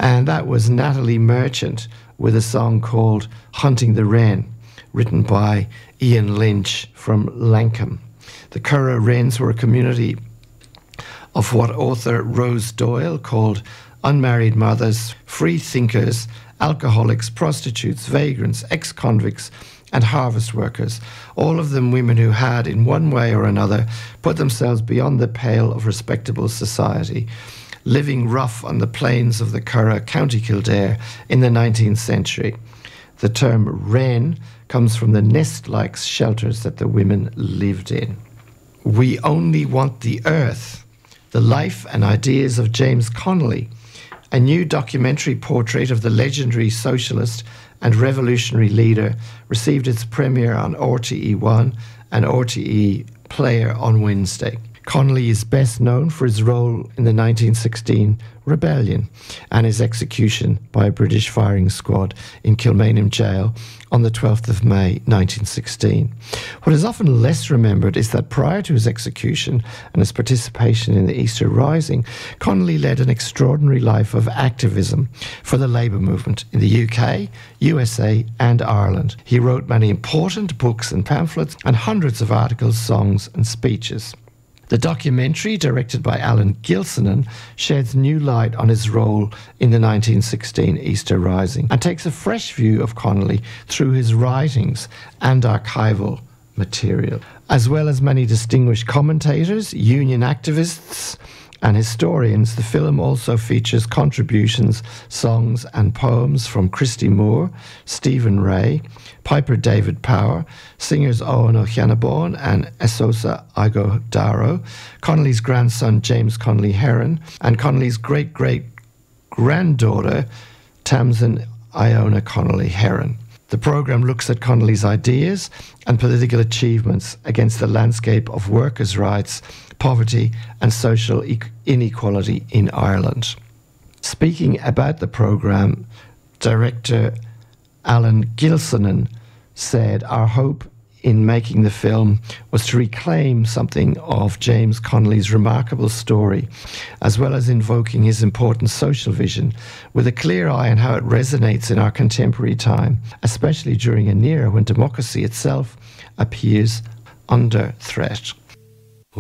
And that was Natalie Merchant with a song called Hunting the Wren, written by Ian Lynch from Lankham. The Curragh Wrens were a community of what author Rose Doyle called unmarried mothers, free thinkers, alcoholics, prostitutes, vagrants, ex-convicts, and harvest workers, all of them women who had, in one way or another, put themselves beyond the pale of respectable society, living rough on the plains of the Curragh, County Kildare, in the 19th century. The term wren comes from the nest-like shelters that the women lived in. We Only Want the Earth, the life and ideas of James Connolly, a new documentary portrait of the legendary socialist and revolutionary leader, received its premiere on RTE1 and RTE Player on Wednesday. Connolly is best known for his role in the 1916 rebellion and his execution by a British firing squad in Kilmainham Jail on the 12th of May 1916. What is often less remembered is that prior to his execution and his participation in the Easter Rising, Connolly led an extraordinary life of activism for the labour movement in the UK, USA and Ireland. He wrote many important books and pamphlets and hundreds of articles, songs and speeches. The documentary, directed by Alan Gilsenan, sheds new light on his role in the 1916 Easter Rising and takes a fresh view of Connolly through his writings and archival material. As well as many distinguished commentators, union activists and historians, the film also features contributions, songs and poems from Christy Moore, Stephen Ray, Piper David Power, singers Owen O'Shannabaugh and Esosa Ighodaro, Connolly's grandson James Connolly Heron, and Connolly's great-great-granddaughter Tamsin Iona Connolly Heron. The programme looks at Connolly's ideas and political achievements against the landscape of workers' rights, poverty and social inequality in Ireland. Speaking about the programme, director Alan Gilsenan said, "Our hope in making the film was to reclaim something of James Connolly's remarkable story, as well as invoking his important social vision, with a clear eye on how it resonates in our contemporary time, especially during an era when democracy itself appears under threat."